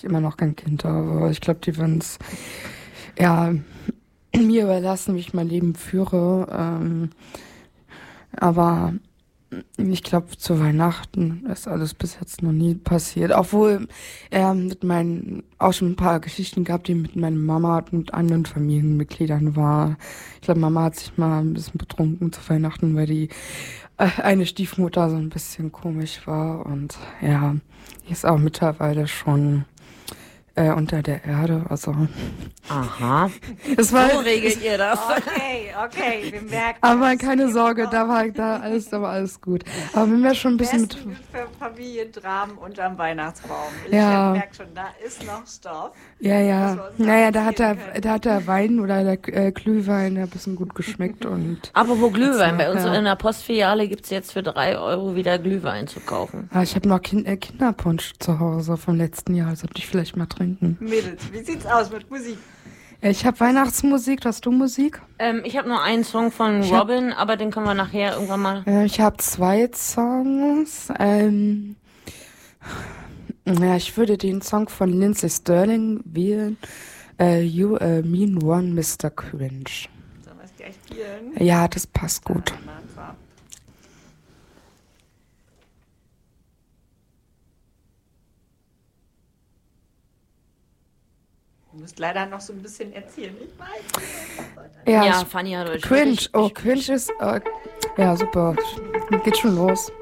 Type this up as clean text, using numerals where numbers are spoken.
immer noch kein Kind habe. Ich glaube, die würden es ja mir überlassen, wie ich mein Leben führe. Aber ich glaube, zu Weihnachten ist alles bis jetzt noch nie passiert. Obwohl er auch schon ein paar Geschichten gab, die mit meiner Mama und mit anderen Familienmitgliedern war. Ich glaube, Mama hat sich mal ein bisschen betrunken zu Weihnachten, weil die eine Stiefmutter so ein bisschen komisch war. Und ja, die ist auch mittlerweile schon unter der Erde. Also Aha. es war, So regelt ihr das. Okay, wir merken. aber keine Sorge, da war alles gut. Aber wenn wir schon ein bisschen mit Besten für Familiendramen unterm Weihnachtsbaum. Ich Ja. merke schon, da ist noch Stoff. Ja. Dass wir uns Naja, erzählen können. da hat der Wein oder der Glühwein ein bisschen gut geschmeckt und Apropos Glühwein, bei uns Ja. in der Postfiliale gibt's jetzt für 3 Euro wieder Glühwein zu kaufen. ich habe noch Kinderpunsch zu Hause vom letzten Jahr, sollte ich vielleicht mal trinken. Mädels, wie sieht's aus mit Musik? Ich habe Weihnachtsmusik, hast du Musik? Ich habe nur einen Song von Ich hab- Robin, aber den können wir nachher irgendwann mal. Ich habe 2 Songs. Ich würde den Song von Lindsey Sterling wählen. You Mean One, Mr. Cringe. Sollen wir es gleich spielen? Ja, das passt gut. Du musst leider noch so ein bisschen erzählen. Ich weiß. Ja, Ja, Fanny hat euch Cringe. wirklich- Oh, Cringe ist. Ja, super. Geht schon los.